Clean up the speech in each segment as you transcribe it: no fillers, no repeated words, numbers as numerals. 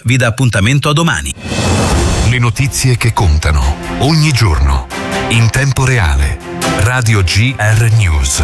vi dà appuntamento a domani. Le notizie che contano ogni giorno in tempo reale. Radio GR News.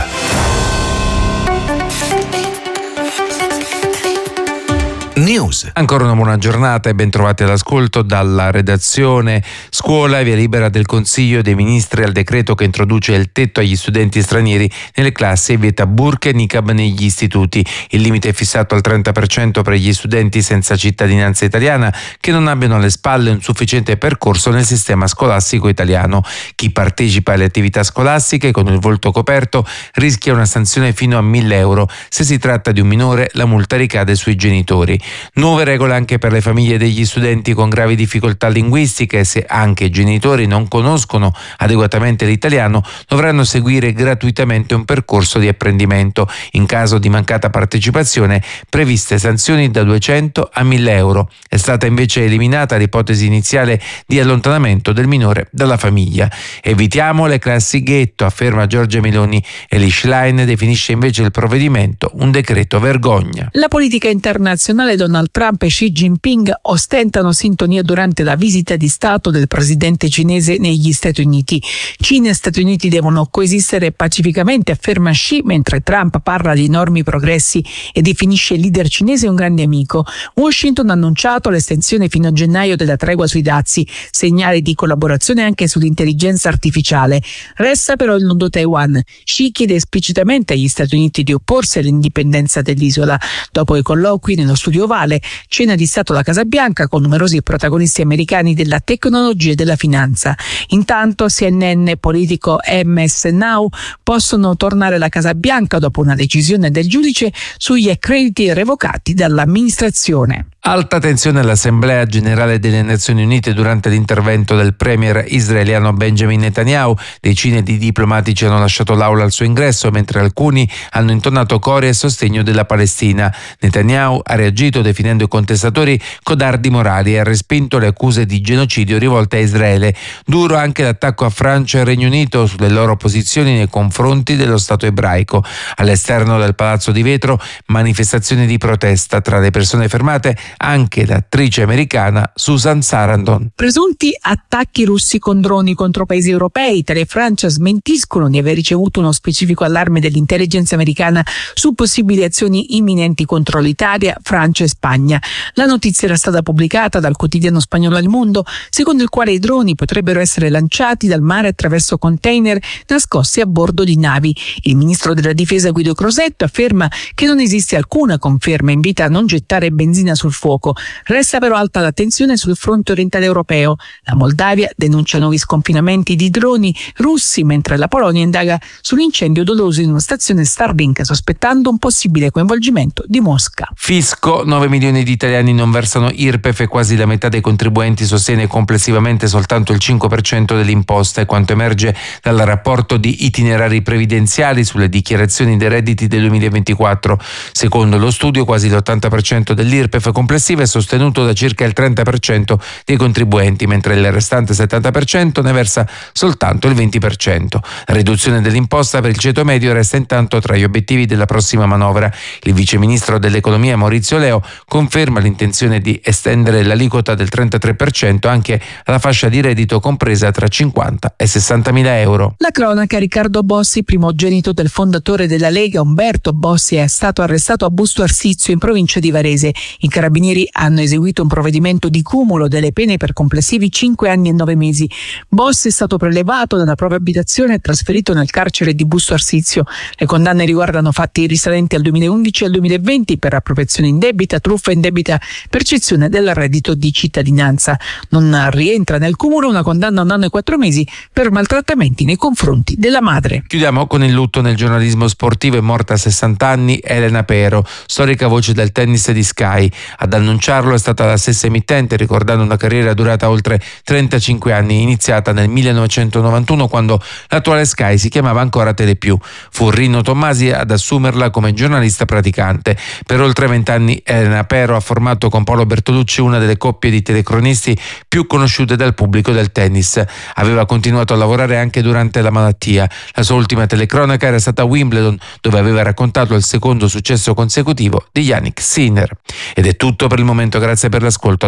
News. Ancora una buona giornata e ben trovati all'ascolto dalla redazione. Scuola e via libera del Consiglio dei Ministri al decreto che introduce il tetto agli studenti stranieri nelle classi e vieta burqa e niqab negli istituti. Il limite è fissato al 30% per gli studenti senza cittadinanza italiana che non abbiano alle spalle un sufficiente percorso nel sistema scolastico italiano. Chi partecipa alle attività scolastiche con il volto coperto rischia una sanzione fino a 1.000 euro. Se si tratta di un minore, la multa ricade sui genitori. Nuove regole anche per le famiglie degli studenti con gravi difficoltà linguistiche. Se anche i genitori non conoscono adeguatamente l'italiano, dovranno seguire gratuitamente un percorso di apprendimento. In caso di mancata partecipazione, previste sanzioni da 200 a 1.000 euro. È stata invece eliminata l'ipotesi iniziale di allontanamento del minore dalla famiglia. Evitiamo le classi ghetto, afferma Giorgia Meloni, e Schlein definisce invece il provvedimento un decreto vergogna. La politica internazionale. Donald Trump e Xi Jinping ostentano sintonia durante la visita di Stato del presidente cinese negli Stati Uniti. Cina e Stati Uniti devono coesistere pacificamente, afferma Xi, mentre Trump parla di enormi progressi e definisce il leader cinese un grande amico. Washington ha annunciato l'estensione fino a gennaio della tregua sui dazi, segnali di collaborazione anche sull'intelligenza artificiale. Resta però il nodo Taiwan. Xi chiede esplicitamente agli Stati Uniti di opporsi all'indipendenza dell'isola. Dopo i colloqui nello studio ovale, cena di Stato alla Casa Bianca con numerosi protagonisti americani della tecnologia e della finanza. Intanto CNN e politico MS Now possono tornare alla Casa Bianca dopo una decisione del giudice sugli accrediti revocati dall'amministrazione. Alta tensione all'Assemblea Generale delle Nazioni Unite durante l'intervento del premier israeliano Benjamin Netanyahu. Decine di diplomatici hanno lasciato l'aula al suo ingresso, mentre alcuni hanno intonato cori a sostegno della Palestina. Netanyahu ha reagito definendo i contestatori codardi morali e ha respinto le accuse di genocidio rivolte a Israele. Duro anche l'attacco a Francia e Regno Unito sulle loro posizioni nei confronti dello Stato ebraico. All'esterno del Palazzo di Vetro, manifestazioni di protesta, tra le persone fermate anche l'attrice americana Susan Sarandon. Presunti attacchi russi con droni contro paesi europei. Italia e Francia smentiscono di aver ricevuto uno specifico allarme dell'intelligence americana su possibili azioni imminenti contro l'Italia, Francia e Spagna. La notizia era stata pubblicata dal quotidiano spagnolo El Mundo, secondo il quale i droni potrebbero essere lanciati dal mare attraverso container nascosti a bordo di navi. Il ministro della difesa Guido Crosetto afferma che non esiste alcuna conferma e invita a non gettare benzina sul fuoco. Resta però alta la tensione sul fronte orientale europeo. La Moldavia denuncia nuovi sconfinamenti di droni russi, mentre la Polonia indaga sull'incendio doloso in una stazione Starlink, sospettando un possibile coinvolgimento di Mosca. Fisco, 9 milioni di italiani non versano IRPEF e quasi la metà dei contribuenti sostiene complessivamente soltanto il 5% dell'imposta, è quanto emerge dal rapporto di itinerari previdenziali sulle dichiarazioni dei redditi del 2024. Secondo lo studio, quasi l'80% dell'IRPEF complessiva è sostenuto da circa il 30% dei contribuenti, mentre il restante 70% ne versa soltanto il 20%. La riduzione dell'imposta per il ceto medio resta intanto tra gli obiettivi della prossima manovra. Il viceministro dell'economia Maurizio Leo conferma l'intenzione di estendere l'aliquota del 33% anche alla fascia di reddito compresa tra 50 e 60 mila euro. La cronaca: Riccardo Bossi, primogenito del fondatore della Lega Umberto Bossi, è stato arrestato a Busto Arsizio in provincia di Varese. I carabinieri hanno eseguito un provvedimento di cumulo delle pene per complessivi 5 anni e 9 mesi. Bossi è stato prelevato dalla propria abitazione e trasferito nel carcere di Busto Arsizio. Le condanne riguardano fatti risalenti al 2011 e al 2020 per appropriazione indebita, truffa e indebita percezione del reddito di cittadinanza. Non rientra nel cumulo una condanna a 1 anno e 4 mesi per maltrattamenti nei confronti della madre. Chiudiamo con il lutto nel giornalismo sportivo. È morta a 60 anni Elena Pero, storica voce del tennis di Sky. Ad annunciarlo è stata la stessa emittente, ricordando una carriera durata oltre 35 anni, iniziata nel 1991 quando l'attuale Sky si chiamava ancora Telepiù. Fu Rino Tommasi ad assumerla come giornalista praticante. Per oltre 20 anni Elena Pero ha formato con Paolo Bertolucci una delle coppie di telecronisti più conosciute dal pubblico del tennis. Aveva continuato a lavorare anche durante la malattia. La sua ultima telecronaca era stata a Wimbledon, dove aveva raccontato il secondo successo consecutivo di Jannik Sinner. Ed è tutto per il momento, grazie per l'ascolto.